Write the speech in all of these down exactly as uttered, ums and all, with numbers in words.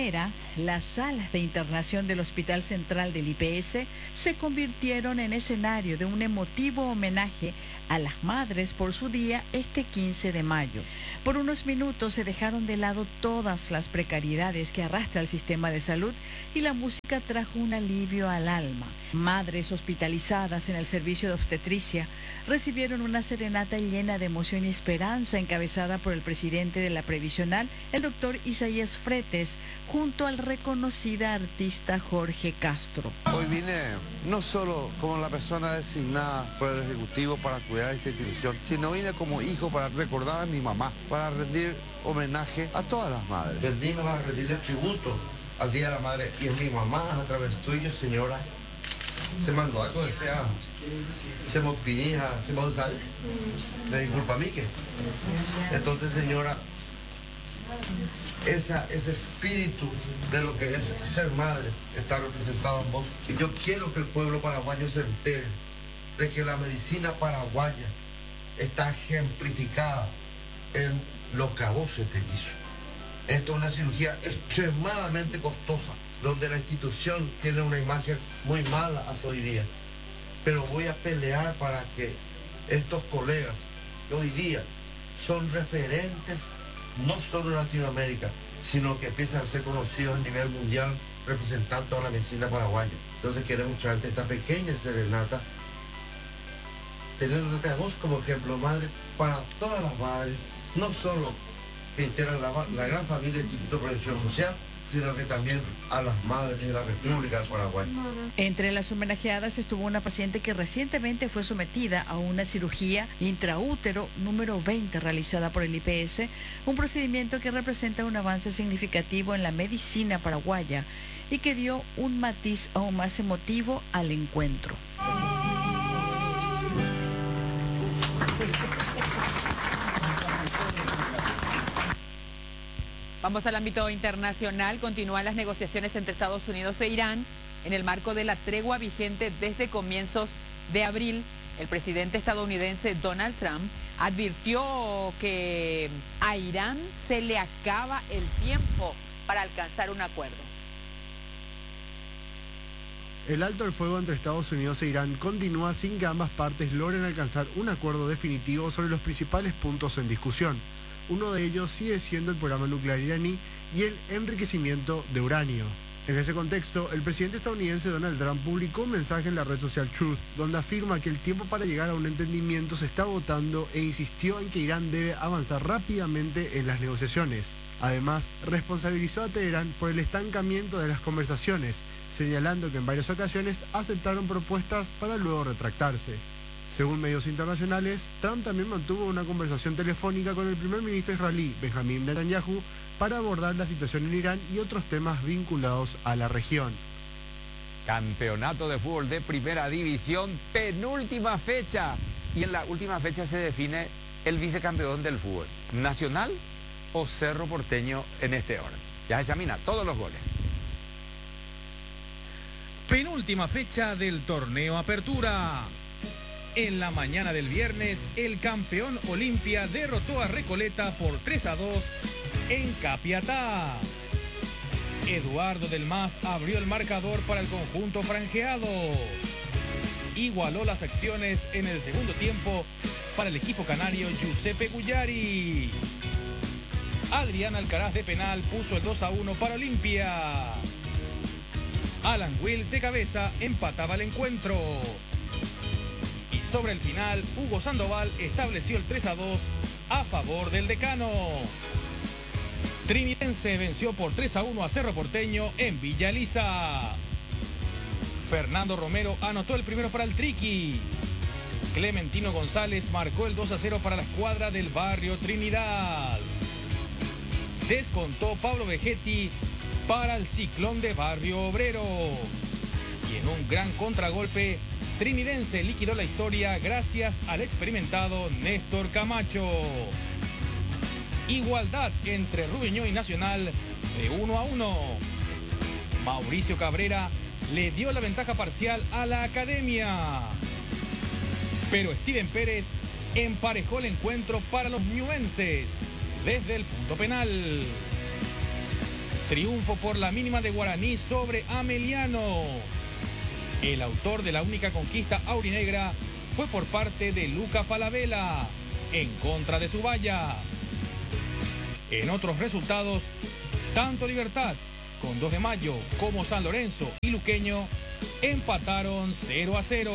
Las salas de internación del Hospital Central del I P S se convirtieron en escenario de un emotivo homenaje a las madres por su día este quince de mayo. Por unos minutos se dejaron de lado todas las precariedades que arrastra el sistema de salud y la música trajo un alivio al alma. Madres hospitalizadas en el servicio de obstetricia recibieron una serenata llena de emoción y esperanza encabezada por el presidente de la Previsional, el doctor Isaías Fretes, junto al reconocida artista Jorge Castro. Hoy vine no solo como la persona designada por el Ejecutivo para cuidar esta institución, sino vine como hijo para recordar a mi mamá, para rendir homenaje a todas las madres. Venimos a rendirle tributo al Día de la Madre y a mi mamá a través tuyo, señora. Se mandó algo, sea, se me opinija, se me sabe. Me disculpa a mí que. Entonces, señora, esa, ese espíritu de lo que es ser madre está representado en vos. Y yo quiero que el pueblo paraguayo se entere de que la medicina paraguaya está ejemplificada en lo que a vos se te hizo. Esto es una cirugía extremadamente costosa, donde la institución tiene una imagen muy mala hasta hoy día. Pero voy a pelear para que estos colegas que hoy día son referentes, no solo en Latinoamérica, sino que empiezan a ser conocidos a nivel mundial, representando a la medicina paraguaya. Entonces queremos traerte esta pequeña serenata, teniéndote a vos como ejemplo, madre, para todas las madres, no solo que integran la, la gran familia del Instituto de Previsión Social, sino que también a las madres de la República del Paraguay. Entre las homenajeadas estuvo una paciente que recientemente fue sometida a una cirugía intraútero número veinte realizada por el I P S, un procedimiento que representa un avance significativo en la medicina paraguaya y que dio un matiz aún más emotivo al encuentro. Vamos al ámbito internacional. Continúan las negociaciones entre Estados Unidos e Irán en el marco de la tregua vigente desde comienzos de abril. El presidente estadounidense Donald Trump advirtió que a Irán se le acaba el tiempo para alcanzar un acuerdo. El alto el fuego entre Estados Unidos e Irán continúa sin que ambas partes logren alcanzar un acuerdo definitivo sobre los principales puntos en discusión. Uno de ellos sigue siendo el programa nuclear iraní y el enriquecimiento de uranio. En ese contexto, el presidente estadounidense Donald Trump publicó un mensaje en la red social Truth, donde afirma que el tiempo para llegar a un entendimiento se está agotando e insistió en que Irán debe avanzar rápidamente en las negociaciones. Además, responsabilizó a Teherán por el estancamiento de las conversaciones, señalando que en varias ocasiones aceptaron propuestas para luego retractarse. Según medios internacionales, Trump también mantuvo una conversación telefónica con el primer ministro israelí, Benjamin Netanyahu, para abordar la situación en Irán y otros temas vinculados a la región. Campeonato de fútbol de primera división, penúltima fecha. Y en la última fecha se define el vicecampeón del fútbol, Nacional o Cerro Porteño en este orden. Ya se examina todos los goles. Penúltima fecha del torneo Apertura. En la mañana del viernes, el campeón Olimpia derrotó a Recoleta por tres a dos en Capiatá. Eduardo del Mas abrió el marcador para el conjunto franjeado. Igualó las acciones en el segundo tiempo para el equipo canario Giuseppe Gugliari. Adrián Alcaraz de penal puso el dos a uno para Olimpia. Alan Will de cabeza empataba el encuentro. Sobre el final, Hugo Sandoval estableció el tres a dos a favor del decano. Trinidense venció por tres a uno a Cerro Porteño en Villa Elisa. Fernando Romero anotó el primero para el Triqui. Clementino González marcó el dos a cero para la escuadra del Barrio Trinidad. Descontó Pablo Vegetti para el Ciclón de Barrio Obrero. Y en un gran contragolpe, Trinidense liquidó la historia gracias al experimentado Néstor Camacho. Igualdad entre Rubiñó y Nacional de uno a uno. Mauricio Cabrera le dio la ventaja parcial a la Academia. Pero Steven Pérez emparejó el encuentro para los ñuenses desde el punto penal. Triunfo por la mínima de Guaraní sobre Ameliano. El autor de la única conquista aurinegra fue por parte de Luca Falabella, en contra de su valla. En otros resultados, tanto Libertad, con dos de mayo, como San Lorenzo y Luqueño, empataron cero a cero.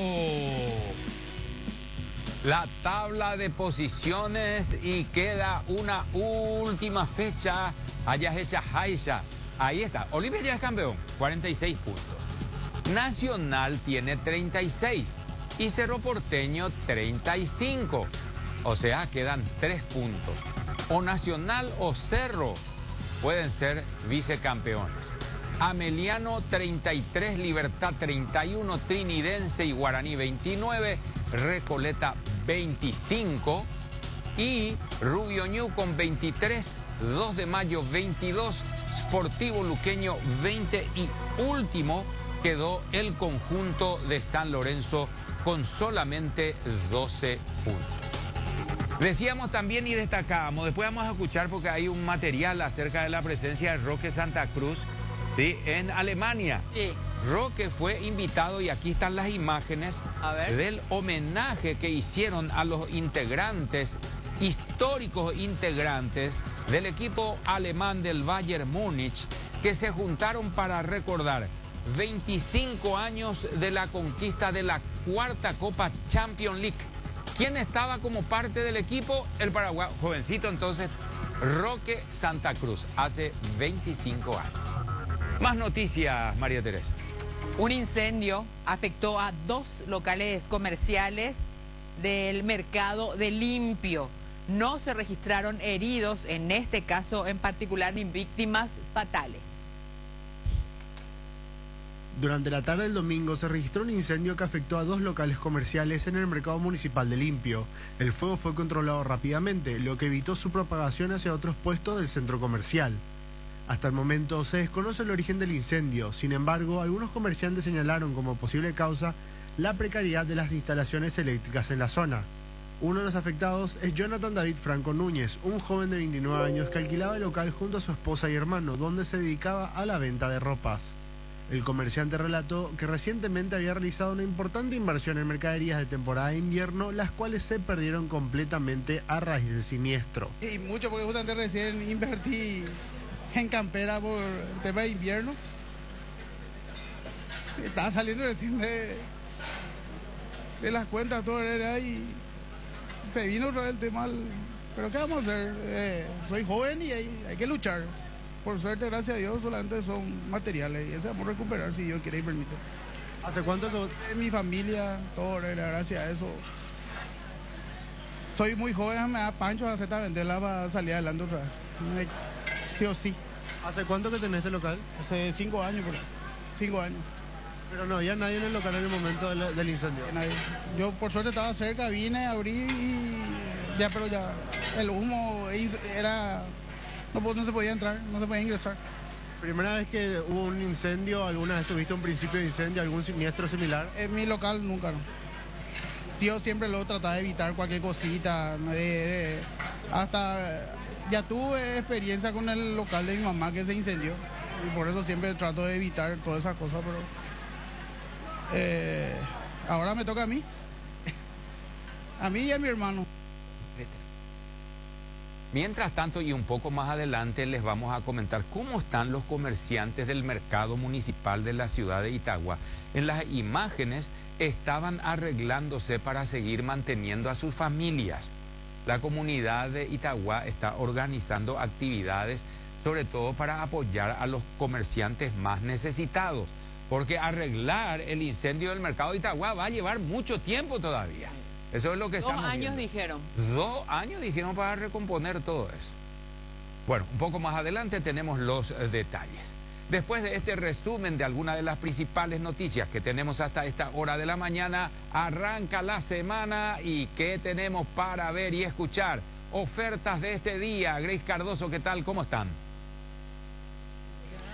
La tabla de posiciones y queda una última fecha. Ayahecha Haixa. Ahí está. Olimpia ya es campeón, cuarenta y seis puntos. Nacional tiene treinta y seis y Cerro Porteño treinta y cinco. O sea, quedan tres puntos. O Nacional o Cerro pueden ser vicecampeones. Ameliano treinta y tres, Libertad treinta y uno, Trinidense y Guaraní veintinueve, Recoleta veinticinco y Rubio Ñu con veintitrés, dos de mayo veintidós, Sportivo Luqueño veinte y último quedó el conjunto de San Lorenzo con solamente doce puntos. Decíamos también y destacábamos, después vamos a escuchar porque hay un material acerca de la presencia de Roque Santa Cruz, ¿sí?, en Alemania. Sí. Roque fue invitado y aquí están las imágenes A ver. del homenaje que hicieron a los integrantes, históricos integrantes del equipo alemán del Bayern Múnich, que se juntaron para recordar veinticinco años de la conquista de la cuarta Copa Champions League. ¿Quién estaba como parte del equipo? El paraguayo, jovencito entonces, Roque Santa Cruz, hace veinticinco años. Más noticias, María Teresa. Un incendio afectó a dos locales comerciales del mercado de Limpio. No se registraron heridos en este caso en particular ni víctimas fatales. Durante la tarde del domingo se registró un incendio que afectó a dos locales comerciales en el mercado municipal de Limpio. El fuego fue controlado rápidamente, lo que evitó su propagación hacia otros puestos del centro comercial. Hasta el momento se desconoce el origen del incendio. Sin embargo, algunos comerciantes señalaron como posible causa la precariedad de las instalaciones eléctricas en la zona. Uno de los afectados es Jonathan David Franco Núñez, un joven de veintinueve años que alquilaba el local junto a su esposa y hermano, donde se dedicaba a la venta de ropas. El comerciante relató que recientemente había realizado una importante inversión en mercaderías de temporada de invierno, las cuales se perdieron completamente a raíz del siniestro. Y mucho porque justamente recién invertí en campera por el tema de invierno. Estaba saliendo recién de, de las cuentas, todo era y se vino otra vez el tema. Pero ¿qué vamos a hacer? Eh, soy joven y hay, hay que luchar. Por suerte, gracias a Dios, solamente son materiales y eso vamos a recuperar si Dios quiere y permite. ¿Hace cuánto que... Eh, mi familia, todo era gracias a eso. Soy muy joven, me da pancho a hacer venderla para salir adelante otra vez. Sí o sí. ¿Hace cuánto que tenés este local? Hace cinco años, por ahí. Cinco años. Pero no había nadie en el local en el momento del, del incendio. Nadie. Yo por suerte estaba cerca, vine, abrí y ya, pero ya el humo era... No, no se podía entrar, no se podía ingresar. ¿Primera vez que hubo un incendio? ¿Alguna vez tuviste un principio de incendio, algún siniestro similar? En mi local nunca, no. Yo siempre lo trataba de evitar cualquier cosita, de, de, hasta ya tuve experiencia con el local de mi mamá que se incendió y por eso siempre trato de evitar todas esas cosas, pero eh, ahora me toca a mí, a mí y a mi hermano. Mientras tanto y un poco más adelante les vamos a comentar cómo están los comerciantes del mercado municipal de la ciudad de Itagua. En las imágenes estaban arreglándose para seguir manteniendo a sus familias. La comunidad de Itagua está organizando actividades, sobre todo para apoyar a los comerciantes más necesitados, porque arreglar el incendio del mercado de Itagua va a llevar mucho tiempo todavía. Eso es lo que Dos estamos años viendo. dijeron. Dos años dijeron para recomponer todo eso. Bueno, un poco más adelante tenemos los eh, detalles. Después de este resumen de algunas de las principales noticias que tenemos hasta esta hora de la mañana, arranca la semana y ¿qué tenemos para ver y escuchar? Ofertas de este día. Grace Cardoso, ¿qué tal? ¿Cómo están? Muy buenas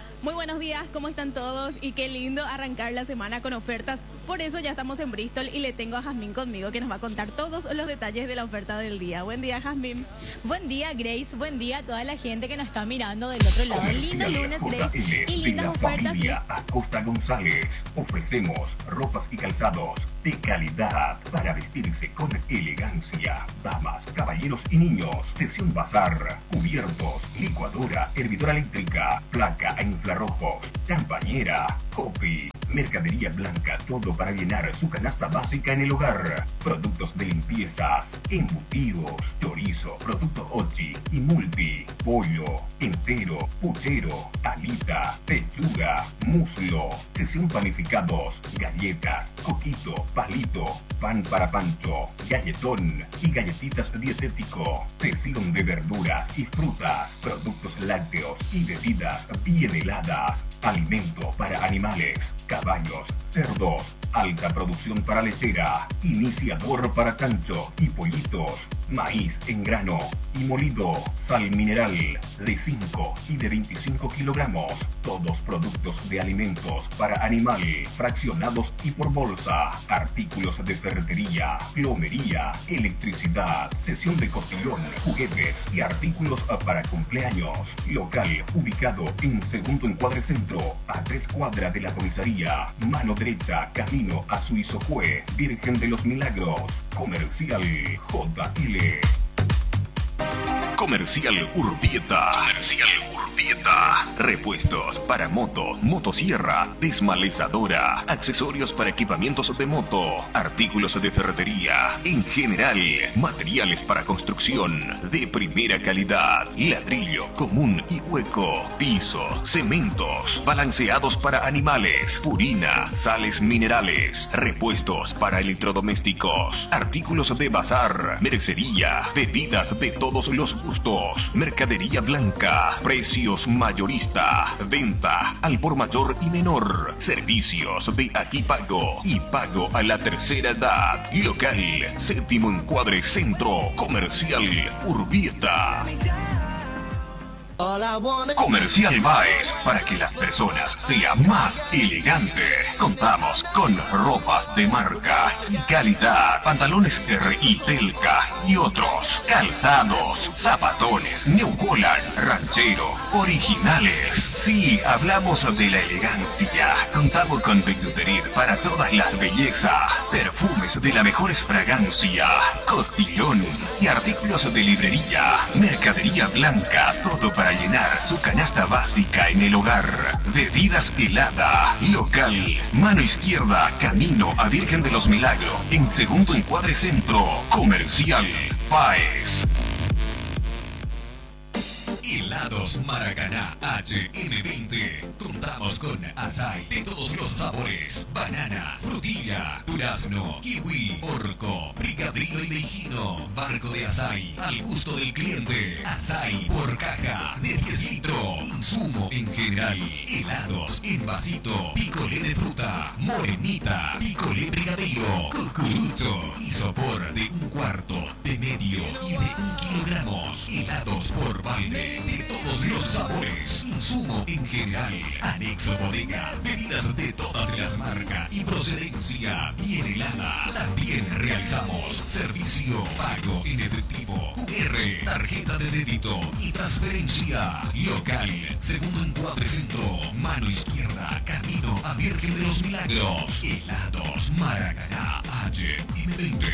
buenos días, ¿cómo están todos? Y qué lindo arrancar la semana con ofertas. Por eso ya estamos en Bristol y le tengo a Jazmín conmigo que nos va a contar todos los detalles de la oferta del día. Buen día, Jazmín. Buen día, Grace. Buen día a toda la gente que nos está mirando del otro lado. Lindo lunes, Grace. Y lindas ofertas. Familia Acosta González. Ofrecemos ropas y calzados de calidad para vestirse con elegancia. Damas, caballeros y niños. Sesión bazar. Cubiertos, licuadora, hervidora eléctrica, placa a infrarrojos, campañera, copy. Mercadería blanca, todo para llenar su canasta básica en el hogar. Productos de limpiezas, embutidos, chorizo, producto Ochi y multi, pollo, entero, puchero, alita, pechuga, muslo, sesión panificados, galletas, coquito, palito, pan para pancho, galletón y galletitas dietético, sesión de verduras y frutas, productos lácteos y bebidas bien heladas, alimento para animales, caballos, cerdos, alta producción para lechera, iniciador para cancho y pollitos, maíz en grano y molido, sal mineral de cinco y de veinticinco kilogramos, todos productos de alimentos para animal, fraccionados y por bolsa, artículos de ferretería, plomería, electricidad, sesión de cotillón, juguetes y artículos para cumpleaños. Local ubicado en segundo encuadre centro, a tres cuadras de la comisaría, mano derecha, camino a Suizocue, Virgen de los Milagros. Comercial J L. Comercial Urbieta. Comercial Urbieta. Repuestos para moto, motosierra, desmalezadora, accesorios para equipamientos de moto, artículos de ferretería, en general, materiales para construcción de primera calidad, ladrillo común y hueco, piso, cementos, balanceados para animales, purina, sales minerales, repuestos para electrodomésticos, artículos de bazar, mercería, bebidas de todos los gustos. Mercadería blanca, precios mayorista, venta al por mayor y menor, servicios de aquí pago y pago a la tercera edad. Local, séptimo encuadre centro, comercial Urbieta. Comercial Baez, para que las personas sean más elegantes. Contamos con ropas de marca y calidad, pantalones R I Telca y otros, calzados, zapatones, New Holland, ranchero, originales. Sí, hablamos de la elegancia. Contamos con bisutería para todas las bellezas, perfumes de la mejor fragancia, costillón y artículos de librería, mercadería blanca, todo para llenar su canasta básica en el hogar. Bebidas helada, local, mano izquierda, camino a Virgen de los Milagros, en segundo encuadre centro, comercial Paez. Helados Maracaná H M veinte. Contamos con açaí de todos los sabores, banana, frutilla, durazno, kiwi, orco, bricadrilo y mejino. Barco de açaí al gusto del cliente. Açaí por caja de diez litros. Insumo en general. Helados en vasito. Picolé de fruta. Morenita. Picolé brigadeiro. Cucurucho. Isopor de un cuarto, de medio y de un kilogramos. Helados por balde de todos los sabores. Insumo en general. Anexo bodega. Bebidas de todas las marcas y procedencia bien helada. También realizamos servicio pago en efectivo, Q R, tarjeta de débito y transferencia. Local, segundo encuadre centro, mano izquierda, camino a Virgen de los Milagros. Helados Maracaná H M veinte.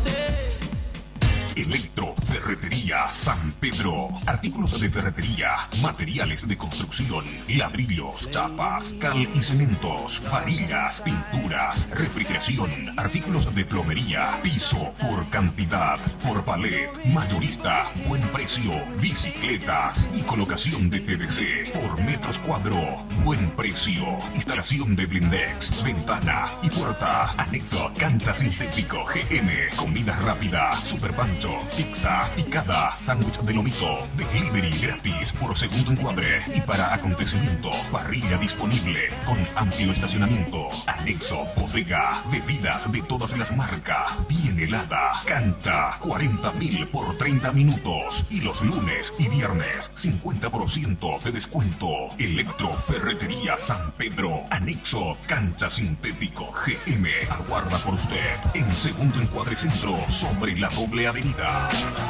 Electroferretería San Pedro. Artículos de ferretería, materiales de construcción, ladrillos, chapas, cal y cementos, varillas, pinturas, refrigeración, artículos de plomería, piso por cantidad, por palet, mayorista, buen precio, bicicletas y colocación de P V C por metros cuadro, buen precio, instalación de blindex, ventana y puerta, anexo, cancha sintético G M, comida rápida, superpancho, sancocho, pizza, picada, sándwich de lomito, delivery gratis por segundo encuadre y para acontecimiento, parrilla disponible con amplio estacionamiento, anexo, bodega, bebidas de todas las marcas, bien helada, cancha, cuarenta mil por treinta minutos y los lunes y viernes cincuenta por ciento de descuento. Electroferretería San Pedro, anexo, cancha sintético G M, aguarda por usted en segundo encuadre centro sobre la doble avenida.